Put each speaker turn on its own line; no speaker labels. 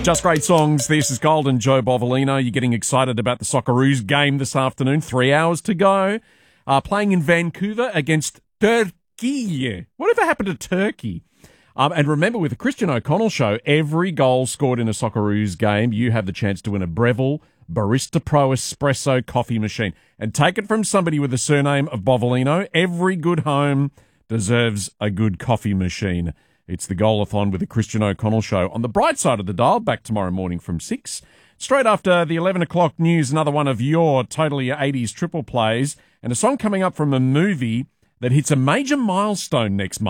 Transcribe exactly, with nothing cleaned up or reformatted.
Just great songs. This is Golden Joe Bovolino. You're getting excited about the Socceroos game this afternoon. Three hours to go. Uh, playing in Vancouver against Turkey. Whatever happened to Turkey? Um, and remember, with the Christian O'Connell Show, every goal scored in a Socceroos game, you have the chance to win a Breville Barista Pro Espresso coffee machine. And take it from somebody with the surname of Bovolino, every good home deserves a good coffee machine. It's the Goal-a-thon with the Christian O'Connell Show. On the bright side of the dial, back tomorrow morning from six. Straight after the eleven o'clock news, another one of your totally eighties triple plays and a song coming up from a movie that hits a major milestone next month.